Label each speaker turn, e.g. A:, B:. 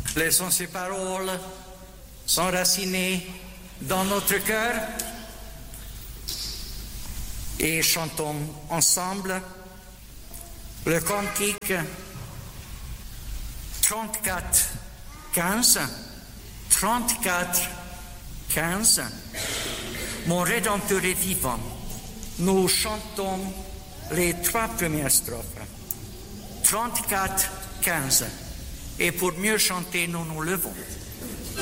A: Laissons ces paroles s'enraciner dans notre cœur et chantons ensemble le cantique 34, 15. 34, 15. Mon Rédempteur est vivant. Nous chantons les 3 premières strophes. 34, 15. Et pour mieux chanter, nous nous levons.